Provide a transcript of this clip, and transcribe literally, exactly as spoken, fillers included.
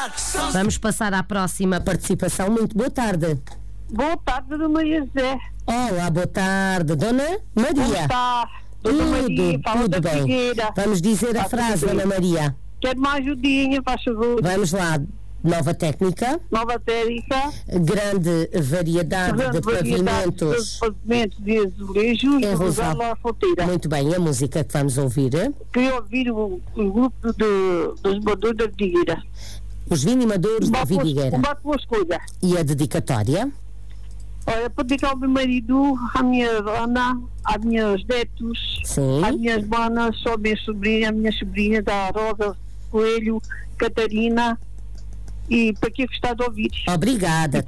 Vamos passar à próxima participação. Muito boa tarde. Boa tarde, Dona Maria José. Olá, boa tarde, Dona Maria. Como está? Dona Tudo, Maria, fala tudo da bem. Figueira. Vamos dizer a Fala frase, da Dona Maria. Quero uma ajudinha, faz favor. Vamos lá. Nova técnica, Nova técnica. grande variedade Grande de pavimentos de pavimentos de azulejos em de Rosal. Rosal à Fronteira. Muito bem, a música que vamos ouvir. Queria ouvir o, o grupo de, dos Badores da Figueira. Os Vinimadores da Vidigueira. Um bate boa escolha. E a dedicatória? Olha, para dedicar ao meu marido, à minha dona, aos meus netos, Sim. às minhas manas, só a minha sobrinha, a minha sobrinha da Rosa Coelho, Catarina, e para que gostar de ouvir. Obrigada.